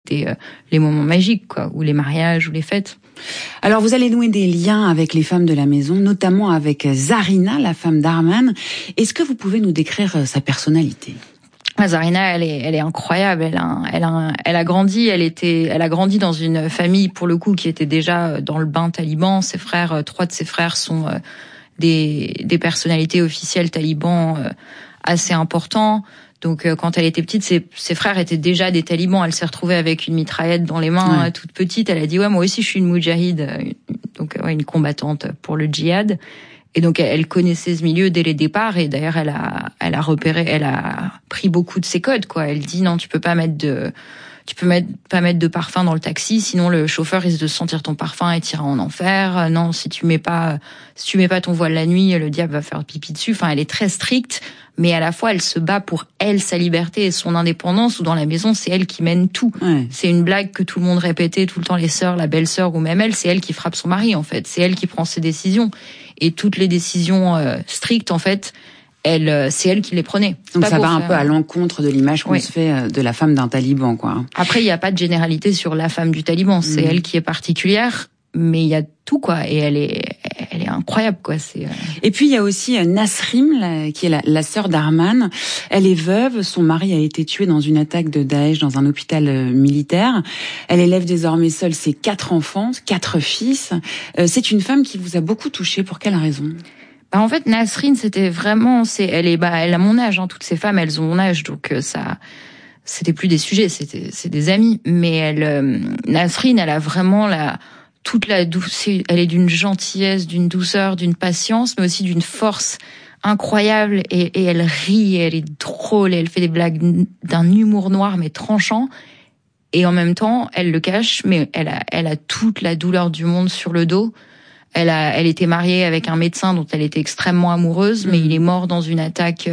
C'était les moments magiques, quoi, ou les mariages, ou les fêtes. Alors, vous allez nouer des liens avec les femmes de la maison, notamment avec Zarina, la femme d'Arman. Est-ce que vous pouvez nous décrire sa personnalité ? Zarina, elle est incroyable. Elle a grandi dans une famille, pour le coup, qui était déjà dans le bain taliban. Ses frères, 3 de ses frères sont des personnalités officielles talibans assez importants. Donc, quand elle était petite, ses frères étaient déjà des talibans. Elle s'est retrouvée avec une mitraillette dans les mains, toute petite. Elle a dit, ouais, moi aussi, je suis une moudjahide. Donc, ouais, une combattante pour le djihad. Et donc, elle connaissait ce milieu dès les départs. Et d'ailleurs, elle a pris beaucoup de ses codes, quoi. Elle dit, non, tu peux pas mettre pas mettre de parfum dans le taxi, sinon le chauffeur risque de sentir ton parfum et t'ira en enfer. Non, si tu mets pas ton voile la nuit, le diable va faire pipi dessus. Enfin, elle est très stricte, mais à la fois elle se bat pour elle, sa liberté et son indépendance, où dans la maison, c'est elle qui mène tout. Ouais. C'est une blague que tout le monde répétait tout le temps, les sœurs, la belle-sœur ou même elle, c'est elle qui frappe son mari, en fait. C'est elle qui prend ses décisions. Et toutes les décisions strictes, en fait, c'est elle qui les prenait. Donc ça va un peu à l'encontre de l'image qu'on se fait de la femme d'un taliban, quoi. Après, il n'y a pas de généralité sur la femme du taliban. C'est elle qui est particulière, mais il y a tout, quoi. Et elle est incroyable, quoi. Et puis il y a aussi Nasrin, qui est la sœur d'Arman. Elle est veuve. Son mari a été tué dans une attaque de Daesh dans un hôpital militaire. Elle élève désormais seule ses 4 enfants, 4 fils. C'est une femme qui vous a beaucoup touché. Pour quelle raison ? En fait, Nasrin, c'était vraiment, elle a mon âge, hein. Toutes ces femmes, elles ont mon âge, donc c'était plus des sujets, c'est des amis. Mais Nasrin, elle a vraiment toute la douceur, elle est d'une gentillesse, d'une douceur, d'une patience, mais aussi d'une force incroyable. Et elle rit, et elle est drôle, et elle fait des blagues d'un humour noir, mais tranchant. Et en même temps, elle le cache, mais elle a toute la douleur du monde sur le dos. Elle était mariée avec un médecin dont elle était extrêmement amoureuse, mais il est mort dans une attaque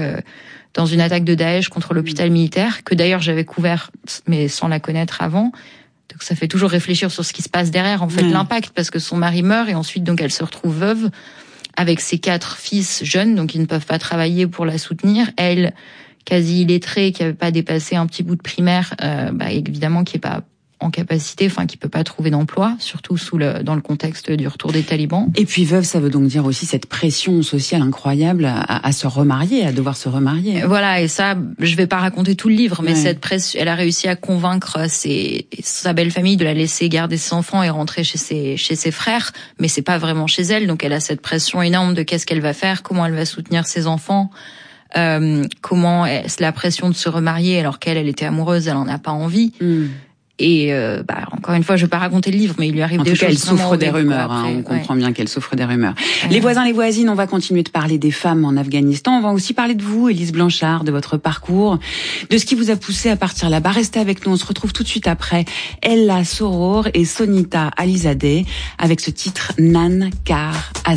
de Daesh contre l'hôpital militaire, que d'ailleurs j'avais couvert, mais sans la connaître avant. Donc ça fait toujours réfléchir sur ce qui se passe derrière, en fait, l'impact, parce que son mari meurt et ensuite donc elle se retrouve veuve avec ses 4 fils jeunes, donc ils ne peuvent pas travailler pour la soutenir. Elle, quasi illettrée, qui avait pas dépassé un petit bout de primaire, évidemment qui est pas en capacité, enfin qui peut pas trouver d'emploi, surtout dans le contexte du retour des talibans. Et puis veuve, ça veut donc dire aussi cette pression sociale incroyable à se remarier, à devoir se remarier. Voilà, et ça, je vais pas raconter tout le livre, mais cette pression, elle a réussi à convaincre sa belle famille de la laisser garder ses enfants et rentrer chez ses frères, mais c'est pas vraiment chez elle, donc elle a cette pression énorme de qu'est-ce qu'elle va faire, comment elle va soutenir ses enfants. Comment la pression de se remarier alors qu'elle était amoureuse, elle en a pas envie. Et encore une fois, je vais pas raconter le livre, mais il lui arrive des choses. En tout cas, elle souffre des rumeurs. On comprend bien qu'elle souffre des rumeurs. Les voisins, les voisines, on va continuer de parler des femmes en Afghanistan. On va aussi parler de vous, Élise Blanchard, de votre parcours, de ce qui vous a poussé à partir là-bas. Restez avec nous. On se retrouve tout de suite après Ella Soror et Sonita Alizadeh avec ce titre Nan Kar